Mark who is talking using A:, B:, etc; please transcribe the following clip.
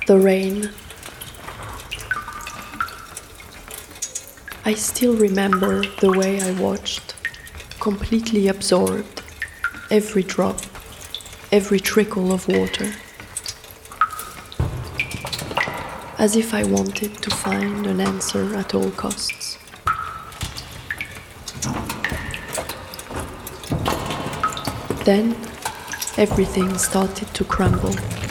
A: the rain. I still remember the way I watched, completely absorbed, every drop, every trickle of water, as if I wanted to find an answer at all costs. Then everything started to crumble.